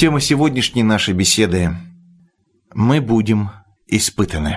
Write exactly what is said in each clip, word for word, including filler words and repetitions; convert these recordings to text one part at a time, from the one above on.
Тема сегодняшней нашей беседы – «Мы будем испытаны».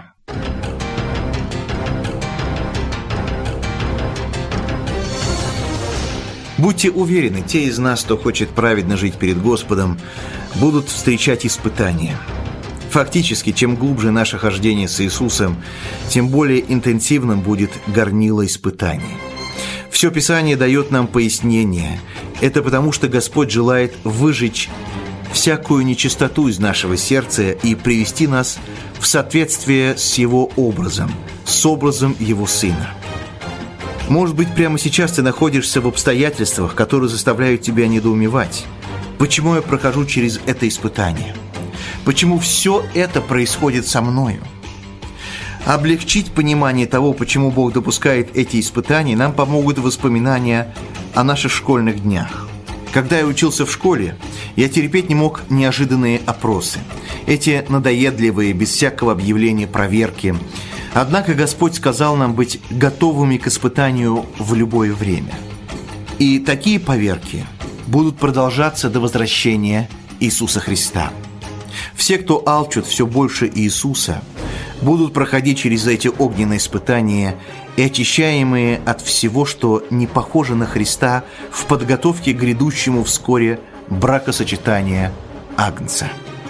Будьте уверены, те из нас, кто хочет праведно жить перед Господом, будут встречать испытания. Фактически, чем глубже наше хождение с Иисусом, тем более интенсивным будет горнило испытаний. Все Писание дает нам пояснение. Это потому, что Господь желает выжечь всякую нечистоту из нашего сердца и привести нас в соответствие с Его образом, с образом Его Сына. Может быть, прямо сейчас ты находишься в обстоятельствах, которые заставляют тебя недоумевать. Почему я прохожу через это испытание? Почему все это происходит со мною? Облегчить понимание того, почему Бог допускает эти испытания, нам помогут воспоминания о наших школьных днях. Когда я учился в школе, я терпеть не мог неожиданные опросы. Эти надоедливые, без всякого объявления проверки. Однако Господь сказал нам быть готовыми к испытанию в любое время. И такие поверки будут продолжаться до возвращения Иисуса Христа. Все, кто алчут все больше Иисуса, будут проходить через эти огненные испытания и очищаемые от всего, что не похоже на Христа, в подготовке к грядущему вскоре бракосочетания Агнца.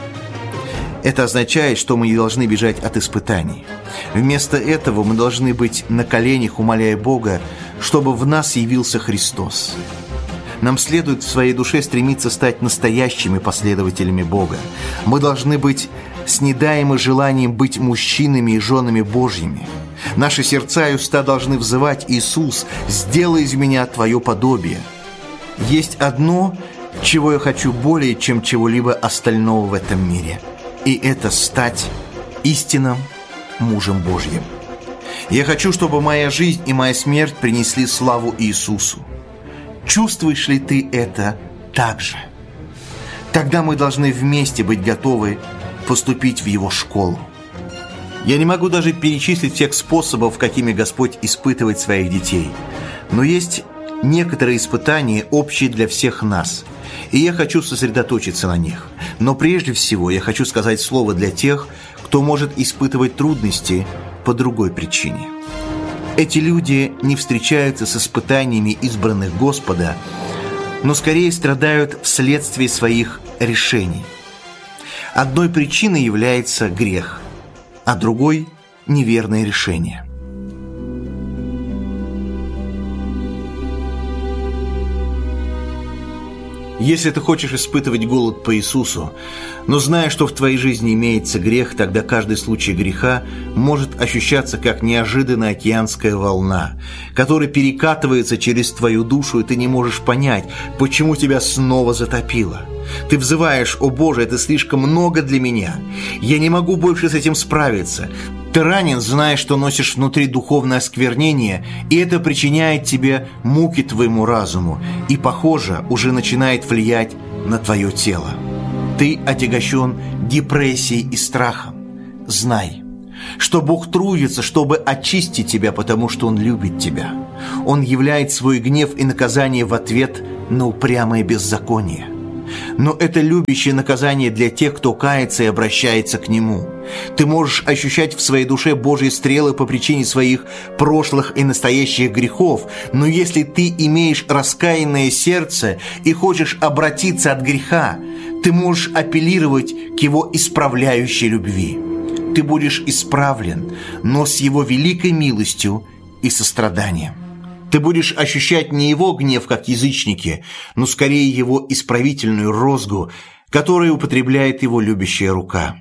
Это означает, что мы не должны бежать от испытаний. Вместо этого мы должны быть на коленях, умоляя Бога, чтобы в нас явился Христос. Нам следует в своей душе стремиться стать настоящими последователями Бога. Мы должны быть снедаемы желанием быть мужчинами и женами Божьими. Наши сердца и уста должны взывать: «Иисус, сделай из меня Твое подобие». Есть одно, чего я хочу более, чем чего-либо остального в этом мире, и это стать истинным мужем Божьим. Я хочу, чтобы моя жизнь и моя смерть принесли славу Иисусу. Чувствуешь ли ты это так же? Тогда мы должны вместе быть готовы поступить в Его школу. Я не могу даже перечислить всех способов, какими Господь испытывает своих детей. Но есть некоторые испытания, общие для всех нас, и я хочу сосредоточиться на них. Но прежде всего я хочу сказать слово для тех, кто может испытывать трудности по другой причине. Эти люди не встречаются с испытаниями избранных Господа, но скорее страдают вследствие своих решений. Одной причиной является грех, а другой – неверное решение. Если ты хочешь испытывать голод по Иисусу, но зная, что в твоей жизни имеется грех, тогда каждый случай греха может ощущаться как неожиданная океанская волна, которая перекатывается через твою душу, и ты не можешь понять, почему тебя снова затопило. Ты взываешь: «О Боже, это слишком много для меня. Я не могу больше с этим справиться». Ты ранен, зная, что носишь внутри духовное осквернение, и это причиняет тебе муки твоему разуму, и, похоже, уже начинает влиять на твое тело. Ты отягощен депрессией и страхом. Знай, что Бог трудится, чтобы очистить тебя, потому что Он любит тебя. Он являет свой гнев и наказание в ответ на упрямое беззаконие. Но это любящее наказание для тех, кто кается и обращается к Нему. Ты можешь ощущать в своей душе Божьи стрелы по причине своих прошлых и настоящих грехов, но если ты имеешь раскаянное сердце и хочешь обратиться от греха, ты можешь апеллировать к Его исправляющей любви. Ты будешь исправлен, но с Его великой милостью и состраданием. Ты будешь ощущать не Его гнев, как язычники, но скорее Его исправительную розгу, которую употребляет Его любящая рука.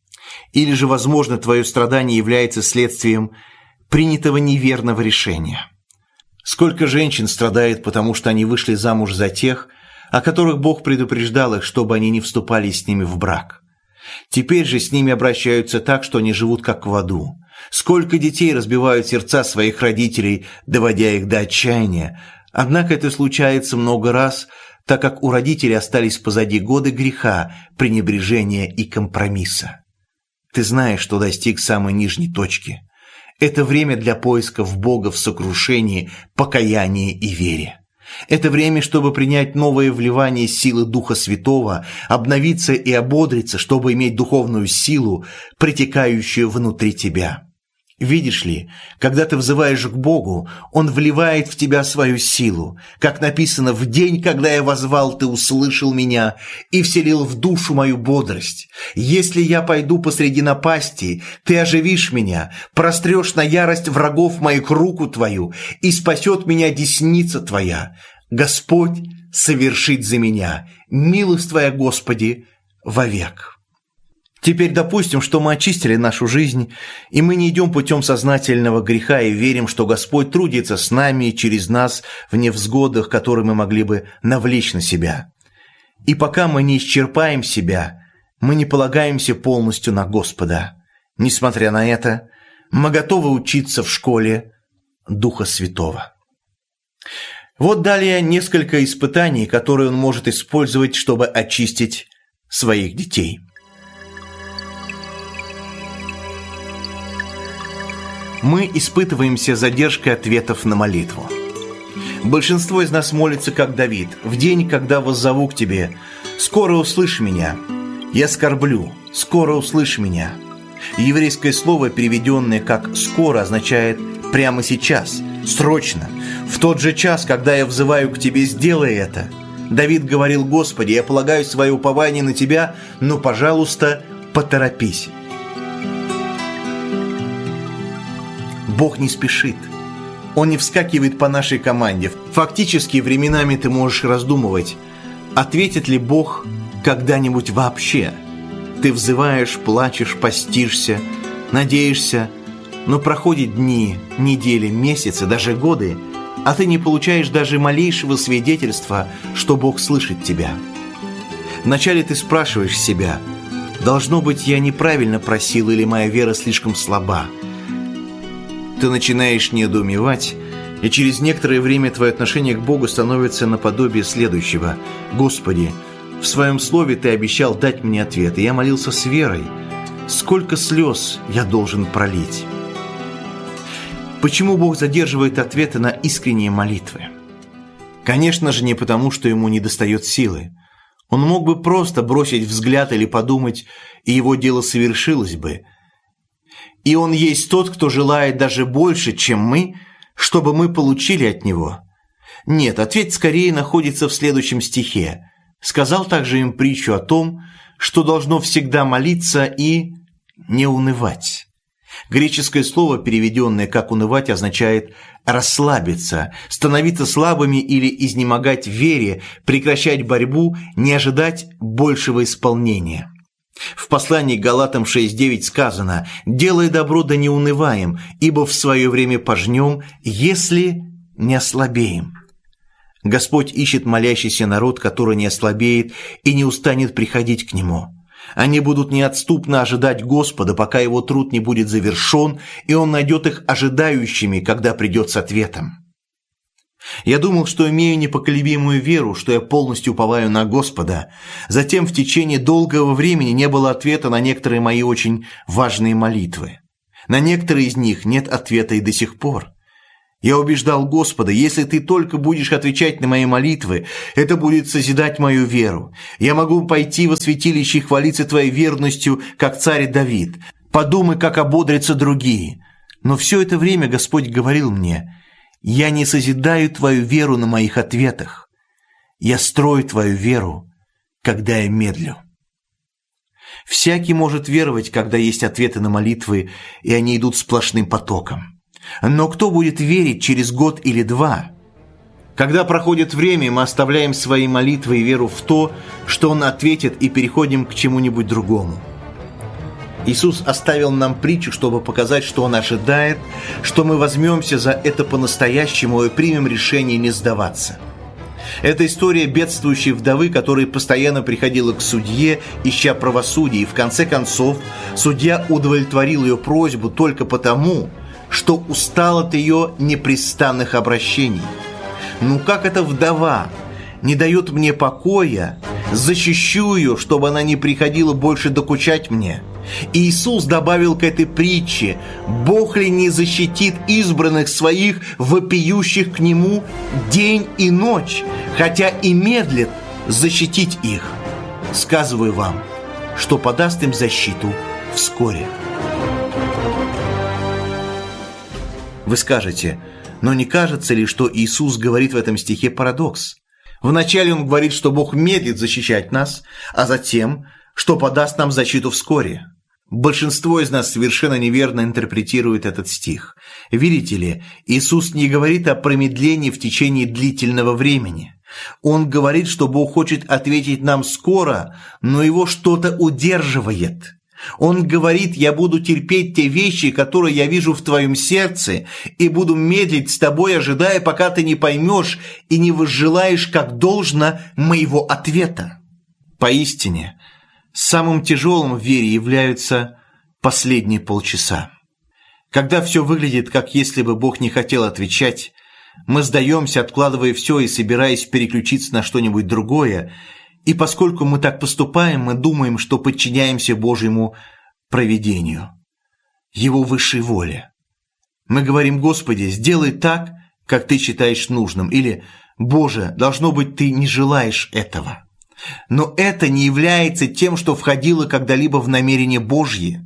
Или же, возможно, твое страдание является следствием принятого неверного решения. Сколько женщин страдает, потому что они вышли замуж за тех, о которых Бог предупреждал их, чтобы они не вступали с ними в брак. Теперь же с ними обращаются так, что они живут как в аду. Сколько детей разбивают сердца своих родителей, доводя их до отчаяния. Однако это случается много раз, так как у родителей остались позади годы греха, пренебрежения и компромисса. Ты знаешь, что достиг самой нижней точки. Это время для поисков Бога в сокрушении, покаянии и вере. Это время, чтобы принять новое вливание силы Духа Святого, обновиться и ободриться, чтобы иметь духовную силу, притекающую внутри тебя. Видишь ли, когда ты взываешь к Богу, Он вливает в тебя свою силу. Как написано: «В день, когда я воззвал, ты услышал меня и вселил в душу мою бодрость. Если я пойду посреди напасти, ты оживишь меня, прострешь на ярость врагов моих руку твою, и спасет меня десница твоя. Господь совершит за меня, милость твоя, Господи, вовек». Теперь допустим, что мы очистили нашу жизнь, и мы не идем путем сознательного греха и верим, что Господь трудится с нами и через нас в невзгодах, которые мы могли бы навлечь на себя. И пока мы не исчерпаем себя, мы не полагаемся полностью на Господа. Несмотря на это, мы готовы учиться в школе Духа Святого. Вот далее несколько испытаний, которые он может использовать, чтобы очистить своих детей. Мы испытываемся задержкой ответов на молитву. Большинство из нас молится, как Давид: «В день, когда воззову к тебе, скоро услышь меня. Я скорблю, скоро услышь меня». Еврейское слово, переведенное как «скоро», означает «прямо сейчас», «срочно». «В тот же час, когда я взываю к тебе, сделай это». Давид говорил: «Господи, я полагаю свое упование на тебя, но, пожалуйста, поторопись». Бог не спешит. Он не вскакивает по нашей команде. Фактически, временами ты можешь раздумывать, ответит ли Бог когда-нибудь вообще. Ты взываешь, плачешь, постишься, надеешься, но проходят дни, недели, месяцы, даже годы, а ты не получаешь даже малейшего свидетельства, что Бог слышит тебя. Вначале ты спрашиваешь себя: должно быть, я неправильно просил, или моя вера слишком слаба. Ты начинаешь недоумевать, и через некоторое время твое отношение к Богу становится наподобие следующего: «Господи, в своем слове ты обещал дать мне ответ, и я молился с верой. Сколько слез я должен пролить?» Почему Бог задерживает ответы на искренние молитвы? Конечно же, не потому, что ему недостает силы. Он мог бы просто бросить взгляд или подумать, и его дело совершилось бы. И он есть тот, кто желает даже больше, чем мы, чтобы мы получили от него. Нет, ответ скорее находится в следующем стихе. Сказал также им притчу о том, что должно всегда молиться и не унывать. Греческое слово, переведенное как «унывать», означает расслабиться, становиться слабыми или изнемогать в вере, прекращать борьбу, не ожидать большего исполнения. В послании к Галатам шесть девять сказано: «Делай добро, да не унываем, ибо в свое время пожнем, если не ослабеем». Господь ищет молящийся народ, который не ослабеет и не устанет приходить к Нему. Они будут неотступно ожидать Господа, пока Его труд не будет завершен, и Он найдет их ожидающими, когда придет с ответом. Я думал, что имею непоколебимую веру, что я полностью уповаю на Господа. Затем в течение долгого времени не было ответа на некоторые мои очень важные молитвы. На некоторые из них нет ответа и до сих пор. Я убеждал Господа: если Ты только будешь отвечать на мои молитвы, это будет созидать мою веру. Я могу пойти во святилище и хвалиться Твоей верностью, как царь Давид. Подумай, как ободрятся другие. Но все это время Господь говорил мне: я не созидаю твою веру на моих ответах. Я строю твою веру, когда я медлю. Всякий может веровать, когда есть ответы на молитвы, и они идут сплошным потоком. Но кто будет верить через год или два? Когда проходит время, мы оставляем свои молитвы и веру в то, что Он ответит, и переходим к чему-нибудь другому. Иисус оставил нам притчу, чтобы показать, что Он ожидает, что мы возьмемся за это по-настоящему и примем решение не сдаваться. Это история бедствующей вдовы, которая постоянно приходила к судье, ища правосудия, и в конце концов судья удовлетворил ее просьбу только потому, что устал от ее непрестанных обращений. Ну как эта вдова не дает мне покоя, защищу ее, чтобы она не приходила больше докучать мне. И Иисус добавил к этой притче: «Бог ли не защитит избранных своих, вопиющих к Нему день и ночь, хотя и медлит защитить их? Сказываю вам, что подаст им защиту вскоре». Вы скажете: но не кажется ли, что Иисус говорит в этом стихе парадокс? Вначале Он говорит, что Бог медлит защищать нас, а затем, что подаст нам защиту вскоре. Большинство из нас совершенно неверно интерпретирует этот стих. Видите ли, Иисус не говорит о промедлении в течение длительного времени. Он говорит, что Бог хочет ответить нам скоро, но Его что-то удерживает. Он говорит: «Я буду терпеть те вещи, которые я вижу в твоем сердце, и буду медлить с тобой, ожидая, пока ты не поймешь и не возжелаешь, как должно, моего ответа». Поистине, самым тяжелым в вере являются последние полчаса. Когда все выглядит, как если бы Бог не хотел отвечать, мы сдаемся, откладывая все и собираясь переключиться на что-нибудь другое, и поскольку мы так поступаем, мы думаем, что подчиняемся Божьему провидению, Его высшей воле. Мы говорим: «Господи, сделай так, как Ты считаешь нужным», или «Боже, должно быть, Ты не желаешь этого». Но это не является тем, что входило когда-либо в намерение Божье.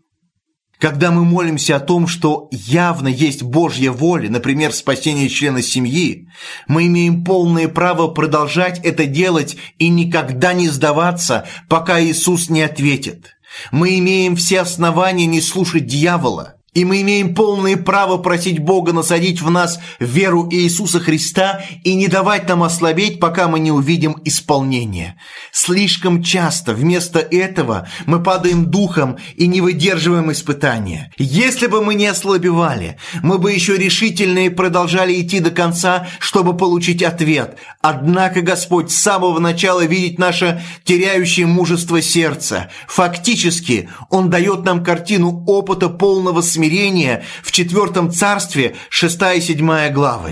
Когда мы молимся о том, что явно есть Божья воля, например, спасение члена семьи, мы имеем полное право продолжать это делать и никогда не сдаваться, пока Иисус не ответит. Мы имеем все основания не слушать дьявола. И мы имеем полное право просить Бога насадить в нас веру Иисуса Христа и не давать нам ослабеть, пока мы не увидим исполнение. Слишком часто вместо этого мы падаем духом и не выдерживаем испытания. Если бы мы не ослабевали, мы бы еще решительнее продолжали идти до конца, чтобы получить ответ. Однако Господь с самого начала видит наше теряющее мужество сердца. Фактически, Он дает нам картину опыта полного смирения в четвертом царстве, шестая и седьмая главы.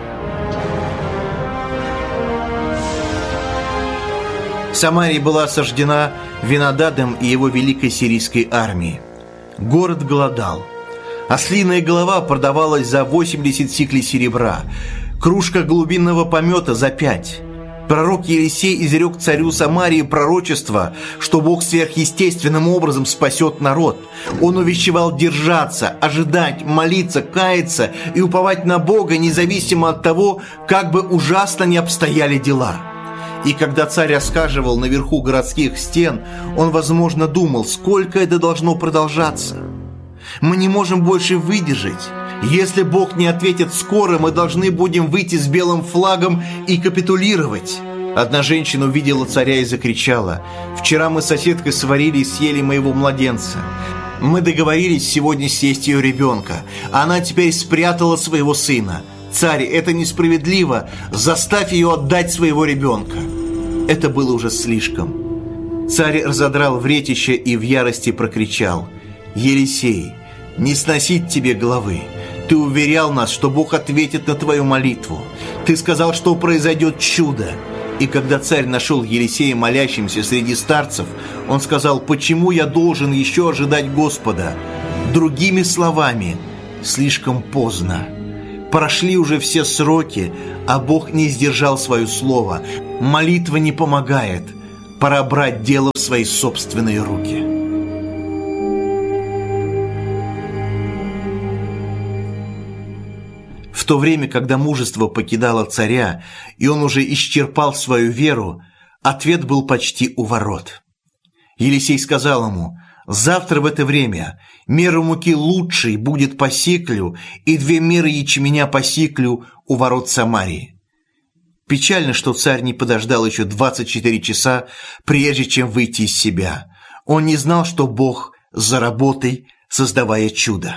Самария была осаждена Винададом и его великой сирийской армией. Город голодал. Ослиная голова продавалась за восемьдесят сиклей серебра, кружка голубиного помета за пять. Пророк Елисей изрек царю Самарии пророчество, что Бог сверхъестественным образом спасет народ. Он увещевал держаться, ожидать, молиться, каяться и уповать на Бога, независимо от того, как бы ужасно ни обстояли дела. И когда царь рассказывал наверху городских стен, он, возможно, думал, сколько это должно продолжаться. Мы не можем больше выдержать. Если Бог не ответит скоро, мы должны будем выйти с белым флагом и капитулировать. Одна женщина увидела царя и закричала: «Вчера мы с соседкой сварили и съели моего младенца. Мы договорились сегодня съесть ее ребенка, а она теперь спрятала своего сына. Царь, это несправедливо, заставь ее отдать своего ребенка». Это было уже слишком. Царь разодрал вретище и в ярости прокричал: «Елисей, не сносить тебе головы. Ты уверял нас, что Бог ответит на твою молитву. Ты сказал, что произойдет чудо». И когда царь нашел Елисея молящимся среди старцев, он сказал: «Почему я должен еще ожидать Господа?» Другими словами, слишком поздно. Прошли уже все сроки, а Бог не сдержал свое слово. Молитва не помогает. Пора брать дело в свои собственные руки. В то время, когда мужество покидало царя, и он уже исчерпал свою веру, ответ был почти у ворот. Елисей сказал ему: «Завтра в это время мера муки лучшей будет по сиклю, и две меры ячменя по сиклю у ворот Самарии». Печально, что царь не подождал еще двадцать четыре часа, прежде чем выйти из себя. Он не знал, что Бог за работой, создавая чудо.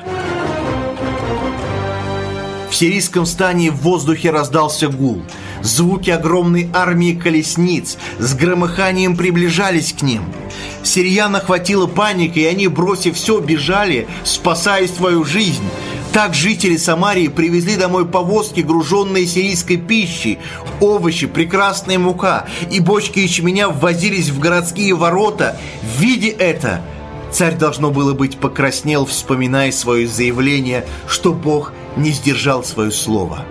В сирийском стане в воздухе раздался гул. Звуки огромной армии колесниц с громыханием приближались к ним. Сириян охватила паника, и они, бросив все, бежали, спасая свою жизнь. Так жители Самарии привезли домой повозки, груженные сирийской пищей, овощи, прекрасная мука, и бочки ячменя ввозились в городские ворота. Видя это, Царь, должно было быть, покраснел, вспоминая свое заявление, что Бог не сдержал свое слово.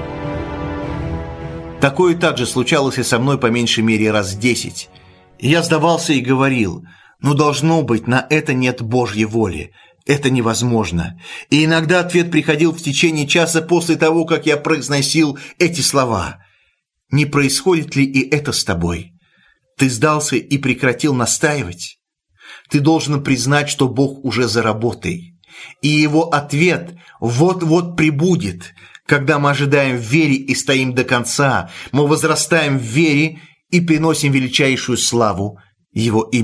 Такое также случалось и со мной по меньшей мере раз десять. Я сдавался и говорил: ну, должно быть, на это нет Божьей воли. Это невозможно. И иногда ответ приходил в течение часа после того, как я произносил эти слова. Не происходит ли и это с тобой? Ты сдался и прекратил настаивать? Ты должен признать, что Бог уже за работой. И Его ответ вот-вот прибудет. Когда мы ожидаем в вере и стоим до конца, мы возрастаем в вере и приносим величайшую славу Его имени.